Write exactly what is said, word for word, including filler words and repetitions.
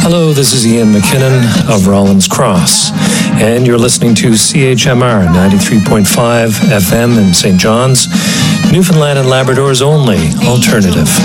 Hello, this is Ian McKinnon of Rollins Cross, and you're listening to C H M R ninety-three point five F M in Saint John's, Newfoundland and Labrador's only alternative.